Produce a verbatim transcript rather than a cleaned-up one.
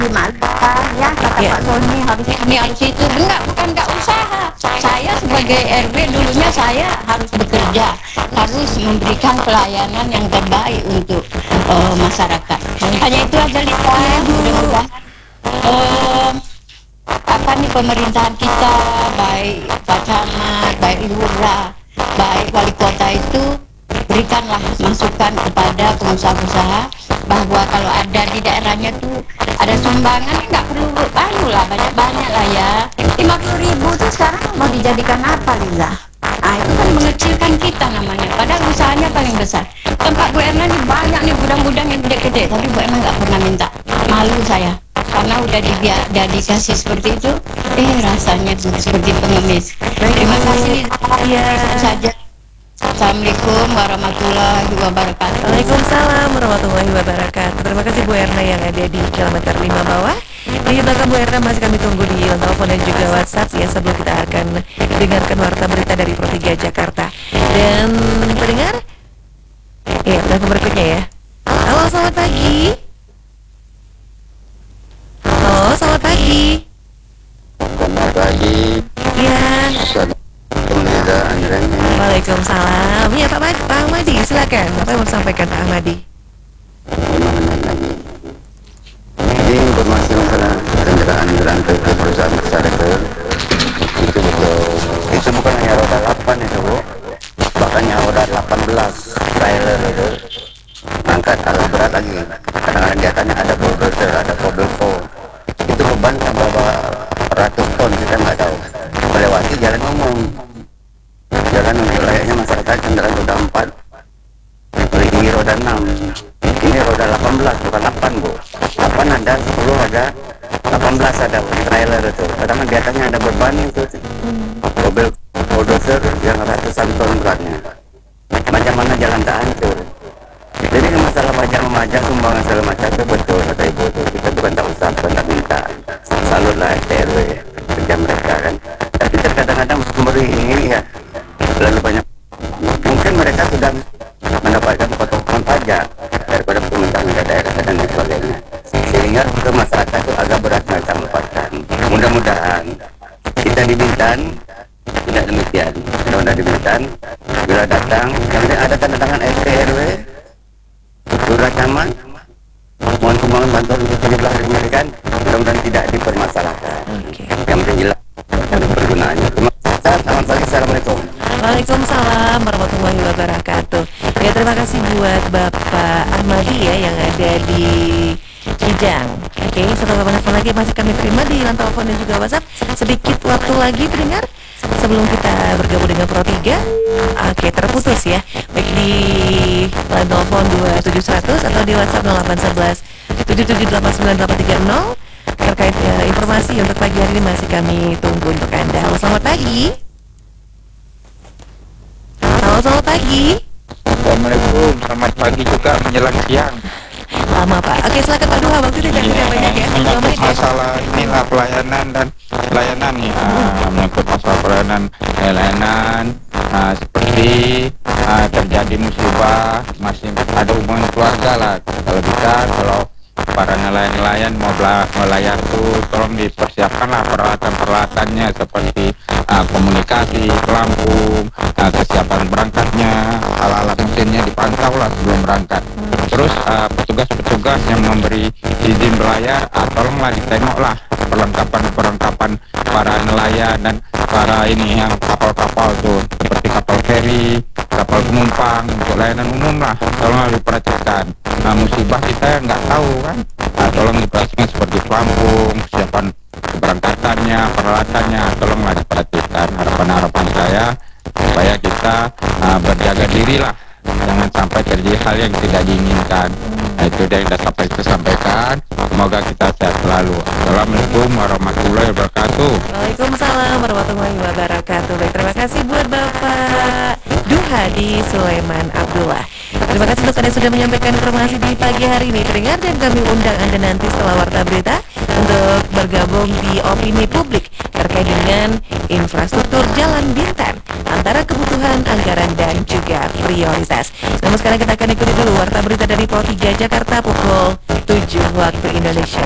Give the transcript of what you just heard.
malah ya kata Ya. Pak Sony harus ini harus itu. Enggak, bukan enggak usaha. Saya sebagai R W dulunya saya harus bekerja, harus memberikan pelayanan yang terbaik untuk eh, masyarakat. Hanya itu aja Lita. Mudah-mudahan eh, apa nih pemerintahan kita, baik Pak Camat, baik Lurah, baik wali kota itu berikanlah masukan kepada pengusaha-usaha bahwa kalau ada di daerahnya tuh ada sumbangan nggak perlu anu lah banyak-banyak lah ya. Lima puluh ribu tuh sekarang mau dijadikan apa Liza? Ah itu kan mengecilkan kita namanya. Padahal usahanya paling besar. Tempat Bu Erna ini banyak nih gudang-gudang yang gede-gede, tapi Bu Erna nggak pernah minta. Malu saya karena udah di udah dikasih seperti itu, eh rasanya tuh seperti pengemis. Terima kasih Iya. Itu saja. Assalamualaikum warahmatullahi wabarakatuh. Waalaikumsalam warahmatullahi wabarakatuh. Terima kasih Bu Erna yang ada di kilometer lima bawah. Di belakang Bu Erna masih kami tunggu di telepon dan juga WhatsApp ya, sebelum kita akan dengarkan warta berita dari Pro tiga Jakarta. Dan pendengar, ya telepon berikutnya ya. Halo, selamat pagi. Halo, selamat pagi. Selamat pagi, Ya, Assalamualaikum Liza Anjreni. waalaikumsalam. Ya Pak Madi, Pak Ahmadi, silakan. Apa yang mau disampaikan Pak Ahmadi? Gimana lagi? Jadi informasi masalah kendaraan berangkat ke perusahaan besar itu, itu betul. Itu bukan hanya roda delapan itu Bu, bahkan yang roda delapan belas trailer itu angkat alat berat lagi. Kadang-kadang di atasnya ada bulldozer, ada mobil-po. Itu beban sampai berapa ratus ton kita nggak tahu. Melewati jalan umum, jalan untuk layaknya masyarakat kendaraan roda empat, ini roda enam, ini roda delapan belas bukan delapan Bu. delapan ada, sepuluh ada, delapan belas ada trailer itu. Kadang di atasnya ada beban itu, mobil bulldozer yang ratusan ton beratnya. Macam mana jalan tak hancur. Jadi masalah pajak memajak sumbangan segala macam itu betul kata Ibu itu. Kita bukan tak usah, bukan tak minta. Salutlah R T R W kerja mereka kan. Tapi terkadang-kadang memberi ini ya terlalu banyak. Mungkin mereka sudah mendapatkan potongan pajak daripada pemerintahan daerah dan lain sebagainya. Sehingga ke masyarakat itu agak berat mereka mendapatkan. Mudah-mudahan kita di Bintan tidak demikian. Mudah-mudahan di Bintan bila datang, yang penting ada tanda tangan R T R W, Lurah Camat, mohon sumbangan bantuan untuk sejumlah hari memberikan, mudah-mudahan tidak dipermasalahkan. Oke. Yang penting jelas dan pergunaannya. Terima kasih. Selamat pagi. Assalamualaikum. Waalaikumsalam warahmatullahi wabarakatuh. Ya, terima kasih buat Bapak Ahmadi ya yang ada di Kijang. Oke, satu telepon lagi masih kami terima di lantai telepon dan juga WhatsApp. Sedikit waktu lagi pendengar sebelum kita bergabung dengan Pro tiga. Oke, terputus ya. Baik di line telepon dua tujuh seratus atau di WhatsApp nol delapan satu satu tujuh tujuh delapan sembilan delapan tiga nol. Terkait ya, informasi untuk pagi hari ini masih kami tunggu untuk Anda. Halo, selamat pagi. Halo, selamat pagi. Assalamualaikum, selamat pagi juga menjelang siang. Lama Pak. Oke, silakan Pak Duha. Waktu tidak tidak banyak ya. Dua Menyangkut menit ya. masalah inilah pelayanan dan pelayanan nih, ah, menyangkut masalah pelayanan pelayanan ah, seperti ah, terjadi musibah masih ada hubungan keluarga lah. Kalau bisa, kalau para nelayan-nelayan mau bela- melayar tuh tolong dipersiapkanlah peralatan-peralatannya seperti ah, komunikasi, pelampung, ah, kesiapan berangkatnya, alat-alat mesinnya dipantau lah sebelum berangkat. Terus ah, petugas-petugas yang memberi izin berlayar, ah, tolonglah ditengoklah perlengkapan-perlengkapan para nelayan dan para ini yang kapal-kapal tuh seperti kapal feri, kapal penumpang untuk layanan umum lah, tolonglah diperhatikan. Nah, musibah kita nggak tahu kan, nah, tolong diperhatikan seperti pelampung, kesiapan keberangkatannya, peralatannya, tolonglah diperhatikan. Harapan-harapan saya supaya kita ah, berjaga diri lah, jangan sampai terjadi hal yang tidak diinginkan. Nah, itu dia yang dapat saya sampaikan. Semoga kita sehat selalu. Assalamualaikum warahmatullahi wabarakatuh. Waalaikumsalam warahmatullahi wabarakatuh. Baik, terima kasih buat Bapak Duhadi Sulaiman Abdullah. Terima kasih untuk Anda yang sudah menyampaikan informasi di pagi hari ini. Dengar dan kami undang Anda nanti setelah warta berita untuk bergabung di opini publik terkait dengan infrastruktur Jalan Bintan antara kebutuhan, anggaran, dan juga prioritas. Namun sekarang kita akan ikuti dulu warta berita dari Pro tiga Jakarta pukul tujuh waktu Indonesia